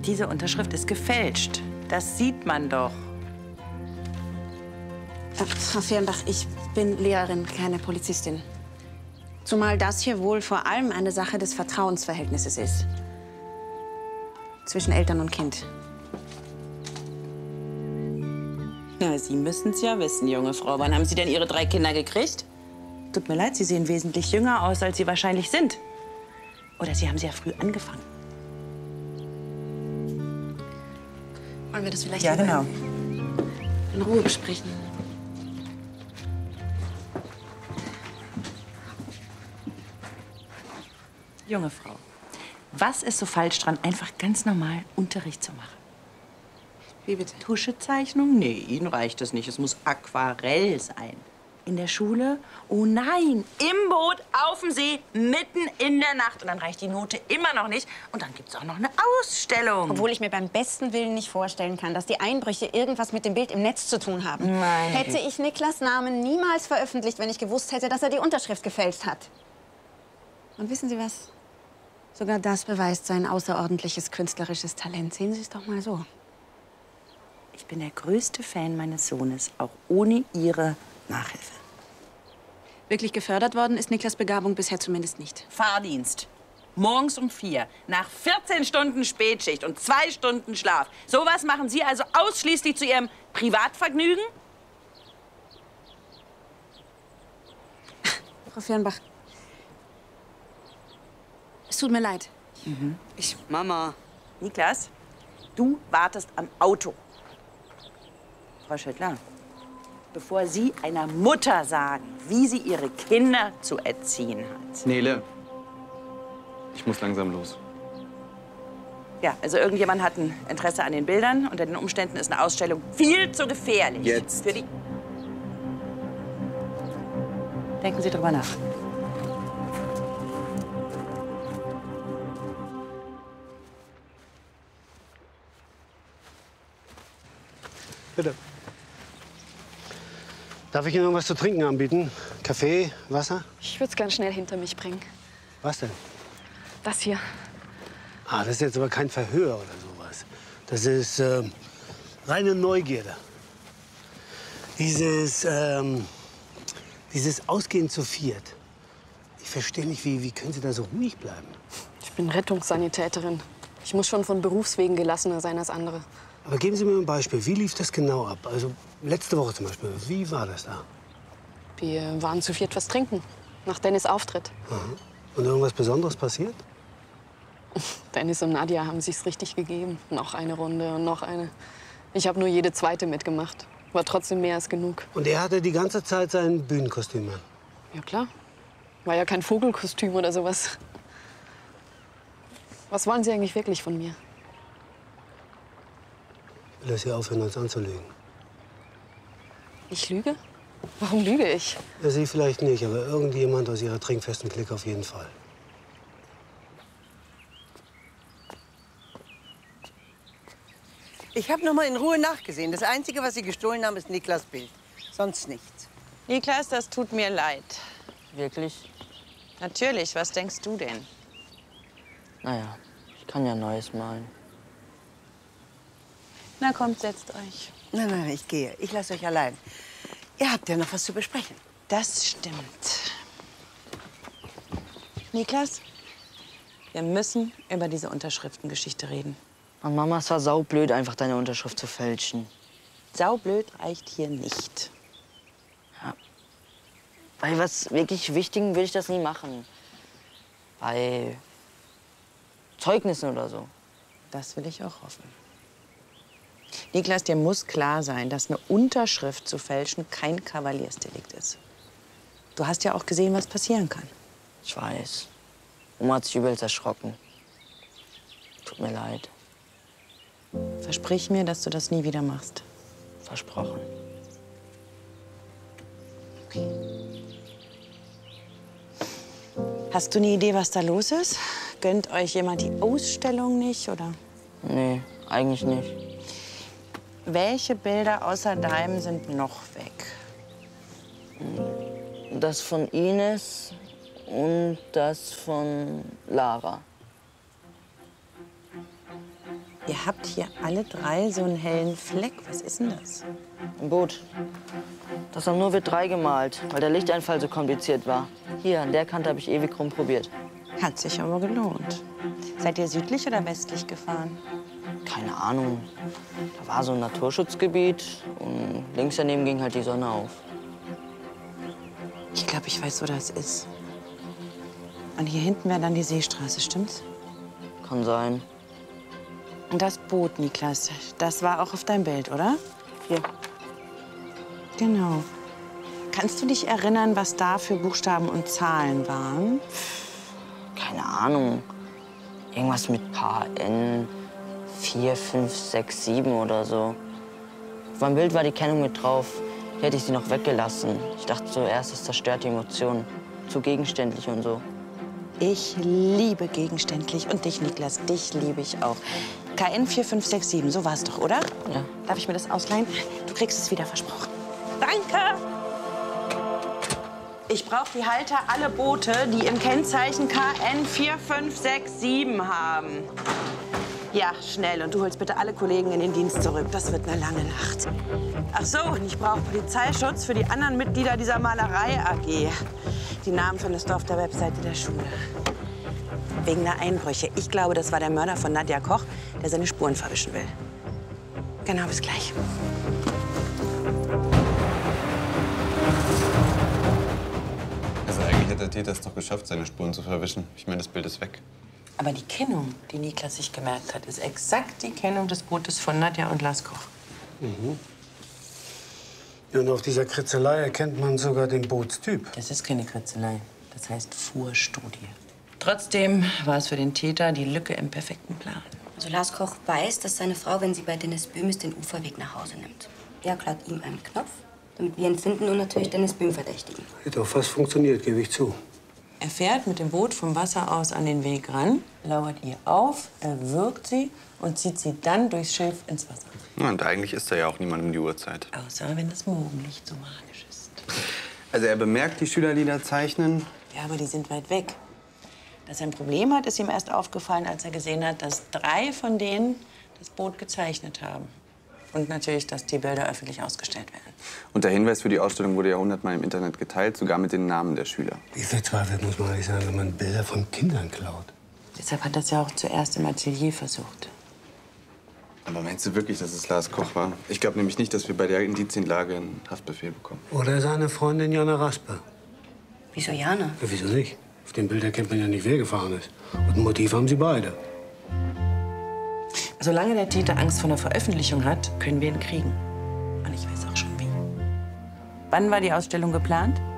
Diese Unterschrift ist gefälscht. Das sieht man doch. Frau Fehrenbach, ich bin Lehrerin, keine Polizistin. Zumal das hier wohl vor allem eine Sache des Vertrauensverhältnisses ist. Zwischen Eltern und Kind. Na, Sie müssen es ja wissen, junge Frau. Wann haben Sie denn Ihre 3 Kinder gekriegt? Tut mir leid, Sie sehen wesentlich jünger aus, als Sie wahrscheinlich sind. Oder Sie haben sehr früh angefangen. Wollen wir das vielleicht Ja, genau. in Ruhe besprechen? Junge Frau, was ist so falsch dran, einfach ganz normal Unterricht zu machen? Wie bitte? Tuschezeichnung? Nee, Ihnen reicht es nicht. Es muss Aquarell sein. In der Schule? Oh nein, im Boot, auf dem See, mitten in der Nacht. Und dann reicht die Note immer noch nicht. Und dann gibt's auch noch eine Ausstellung. Obwohl ich mir beim besten Willen nicht vorstellen kann, dass die Einbrüche irgendwas mit dem Bild im Netz zu tun haben. Nein. Hätte ich Niklas' Namen niemals veröffentlicht, wenn ich gewusst hätte, dass er die Unterschrift gefälscht hat. Und wissen Sie was? Sogar das beweist sein außerordentliches künstlerisches Talent. Sehen Sie es doch mal so. Ich bin der größte Fan meines Sohnes, auch ohne Ihre Nachhilfe. Wirklich gefördert worden ist Niklas' Begabung bisher zumindest nicht. Fahrdienst. Morgens um 4, nach 14 Stunden Spätschicht und 2 Stunden Schlaf. Sowas machen Sie also ausschließlich zu Ihrem Privatvergnügen? Frau Fehrenbach, es tut mir leid. Mama. Niklas, du wartest am Auto. Frau Schüttler, bevor Sie einer Mutter sagen, wie sie ihre Kinder zu erziehen hat. Nele, ich muss langsam los. Ja, also irgendjemand hat ein Interesse an den Bildern. Unter den Umständen ist eine Ausstellung viel zu gefährlich. Jetzt. Für die... Denken Sie drüber nach. Bitte. Darf ich Ihnen irgendwas zu trinken anbieten? Kaffee, Wasser? Ich würde es ganz schnell hinter mich bringen. Was denn? Das hier. Ah, das ist jetzt aber kein Verhör oder sowas. Das ist reine Neugierde. Dieses Ausgehen zu viert. Ich verstehe nicht, wie können Sie da so ruhig bleiben? Ich bin Rettungssanitäterin. Ich muss schon von Berufswegen gelassener sein als andere. Aber geben Sie mir ein Beispiel. Wie lief das genau ab? Also letzte Woche zum Beispiel. Wie war das da? Wir waren zu viert was trinken. Nach Dennis' Auftritt. Aha. Und irgendwas Besonderes passiert? Dennis und Nadja haben sich's richtig gegeben. Noch eine Runde und noch eine. Ich habe nur jede zweite mitgemacht. War trotzdem mehr als genug. Und er hatte die ganze Zeit sein Bühnenkostüm an? Ja, klar. War ja kein Vogelkostüm oder sowas. Was wollen Sie eigentlich wirklich von mir? Ich will, dass Sie aufhören, uns anzulügen. Ich lüge? Warum lüge ich? Ja, Sie vielleicht nicht, aber irgendjemand aus Ihrer trinkfesten Clique auf jeden Fall. Ich habe noch mal in Ruhe nachgesehen. Das Einzige, was Sie gestohlen haben, ist Niklas' Bild. Sonst nichts. Niklas, das tut mir leid. Wirklich? Natürlich, was denkst du denn? Naja, ich kann ja Neues malen. Na kommt, setzt euch. Nein, nein, ich gehe. Ich lasse euch allein. Ihr habt ja noch was zu besprechen. Das stimmt. Niklas, wir müssen über diese Unterschriftengeschichte reden. Mann, Mama, es war saublöd, einfach deine Unterschrift zu fälschen. Saublöd reicht hier nicht. Ja. Bei was wirklich Wichtigem will ich das nie machen. Bei Zeugnissen oder so. Das will ich auch hoffen. Niklas, dir muss klar sein, dass eine Unterschrift zu fälschen kein Kavaliersdelikt ist. Du hast ja auch gesehen, was passieren kann. Ich weiß. Oma hat sich übelst erschrocken. Tut mir leid. Versprich mir, dass du das nie wieder machst. Versprochen. Okay. Hast du eine Idee, was da los ist? Gönnt euch jemand die Ausstellung nicht, oder? Nee, eigentlich nicht. Welche Bilder außer deinem sind noch weg? Das von Ines und das von Lara. Ihr habt hier alle drei so einen hellen Fleck. Was ist denn das? Ein Boot. Das haben nur wir drei gemalt, weil der Lichteinfall so kompliziert war. Hier, an der Kante habe ich ewig rumprobiert. Hat sich aber gelohnt. Seid ihr südlich oder westlich gefahren? Keine Ahnung. Da war so ein Naturschutzgebiet und links daneben ging halt die Sonne auf. Ich glaube, ich weiß, wo das ist. Und hier hinten wäre dann die Seestraße, stimmt's? Kann sein. Und das Boot, Niklas, das war auch auf deinem Bild, oder? Hier. Genau. Kannst du dich erinnern, was da für Buchstaben und Zahlen waren? Keine Ahnung. Irgendwas mit KN 4, 5, 6, 7 oder so. Auf meinem Bild war die Kennung mit drauf. Hier hätte ich sie noch weggelassen. Ich dachte zuerst, es zerstört die Emotionen. Zu gegenständlich und so. Ich liebe gegenständlich. Und dich, Niklas, dich liebe ich auch. KN 4567, so war es doch, oder? Ja. Darf ich mir das ausleihen? Du kriegst es wieder versprochen. Danke! Ich brauche die Halter alle Boote, die im Kennzeichen KN 4567 haben. Ja, schnell. Und du holst bitte alle Kollegen in den Dienst zurück. Das wird eine lange Nacht. Ach so, und ich brauche Polizeischutz für die anderen Mitglieder dieser Malerei AG. Die Namen findest du auf der Webseite der Schule. Wegen der Einbrüche. Ich glaube, das war der Mörder von Nadja Koch, der seine Spuren verwischen will. Genau, bis gleich. Also eigentlich hat der Täter es doch geschafft, seine Spuren zu verwischen. Ich meine, das Bild ist weg. Aber die Kennung, die Niklas sich gemerkt hat, ist exakt die Kennung des Bootes von Nadja und Lars Koch. Ja, und auf dieser Kritzelei erkennt man sogar den Bootstyp. Das ist keine Kritzelei. Das heißt Fuhrstudie. Trotzdem war es für den Täter die Lücke im perfekten Plan. Also Lars Koch weiß, dass seine Frau, wenn sie bei Dennis Böhm ist, den Uferweg nach Hause nimmt. Er klaut ihm einen Knopf, damit wir ihn finden und natürlich Dennis Böhm verdächtigen. Hat auch fast funktioniert, gebe ich zu. Er fährt mit dem Boot vom Wasser aus an den Weg ran, lauert ihr auf, erwürgt sie und zieht sie dann durchs Schilf ins Wasser. Ja, und eigentlich ist da ja auch niemand um die Uhrzeit. Außer wenn das Morgenlicht so magisch ist. Also er bemerkt die Schüler, die da zeichnen. Ja, aber die sind weit weg. Dass er ein Problem hat, ist ihm erst aufgefallen, als er gesehen hat, dass 3 von denen das Boot gezeichnet haben. Und natürlich, dass die Bilder öffentlich ausgestellt werden. Und der Hinweis für die Ausstellung wurde ja 100-mal im Internet geteilt, sogar mit den Namen der Schüler. Wie verzweifelt muss man eigentlich sein, wenn man Bilder von Kindern klaut? Deshalb hat er es ja auch zuerst im Atelier versucht. Aber meinst du wirklich, dass es Lars Koch war? Ich glaube nämlich nicht, dass wir bei der Indizienlage einen Haftbefehl bekommen. Oder seine Freundin Jana Raspe. Wieso Jana? Ja, wieso nicht? Auf dem Bild erkennt man ja nicht, wer gefahren ist. Und ein Motiv haben sie beide. Solange der Täter Angst vor einer Veröffentlichung hat, können wir ihn kriegen. Und ich weiß auch schon wie. Wann war die Ausstellung geplant?